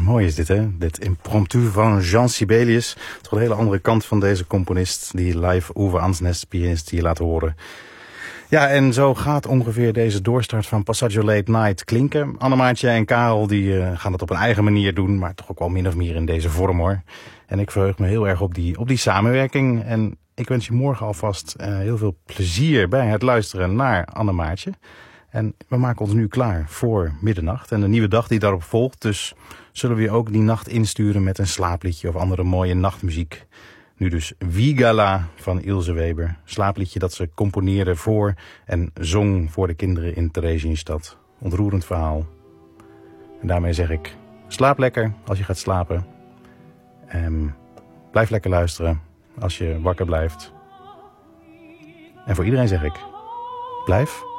Mooi is dit, hè? Dit impromptu van Jean Sibelius. Toch een hele andere kant van deze componist die live Uwe Ansnes, pianist, hier laat horen. Ja, en zo gaat ongeveer deze doorstart van Passaggio Late Night klinken. Annemaartje en Karel die gaan het op een eigen manier doen, maar toch ook wel min of meer in deze vorm, hoor. En ik verheug me heel erg op die samenwerking. En ik wens je morgen alvast heel veel plezier bij het luisteren naar Annemaartje. En we maken ons nu klaar voor middernacht en de nieuwe dag die daarop volgt. Dus zullen we je ook die nacht insturen met een slaapliedje of andere mooie nachtmuziek. Nu dus Vigala van Ilse Weber. Slaapliedje dat ze componeerde voor en zong voor de kinderen in Theresienstadt. Ontroerend verhaal. En daarmee zeg ik, slaap lekker als je gaat slapen. En blijf lekker luisteren als je wakker blijft. En voor iedereen zeg ik, blijf